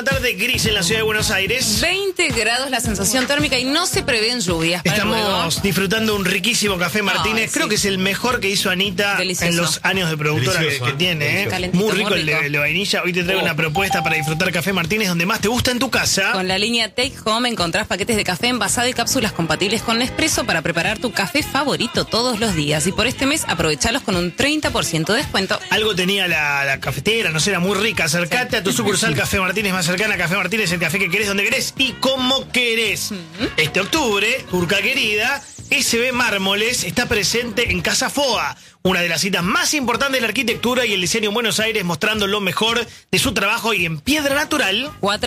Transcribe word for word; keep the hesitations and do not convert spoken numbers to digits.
Tarde gris en la ciudad de Buenos Aires. veinte grados la sensación térmica y no se prevén lluvias. Para Estamos luego. disfrutando un riquísimo café Martínez. Ay, Creo sí. que es el mejor que hizo Anita Delicioso. en los años de productora que, Delicioso, que ¿eh? tiene. ¿eh? Calentito, Muy rico muy el de, rico. el de vainilla. Hoy te traigo Oh. una propuesta para disfrutar café Martínez donde más te gusta en tu casa. Con la línea Take Home encontrás paquetes de café envasado y cápsulas compatibles con Nespresso para preparar tu café favorito todos los días. Y por este mes aprovechalos con un treinta por ciento de descuento. Algo tenía la, la cafetera, no sé, era muy rica. Acercate a tu sucursal Café Martínez más cercana. Café Martínez, el café que querés, donde querés y como querés. Este octubre, Urca querida, S B Mármoles está presente en Casa Foa, una de las citas más importantes de la arquitectura y el diseño en Buenos Aires, mostrando lo mejor de su trabajo y en piedra natural. Cuatro